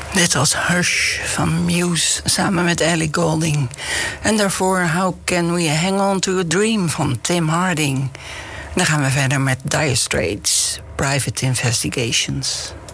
Dit was Hush van Muse samen met Ellie Goulding. En daarvoor How Can We Hang On To A Dream van Tim Harding. Dan gaan we verder met Dire Straits, Private Investigations.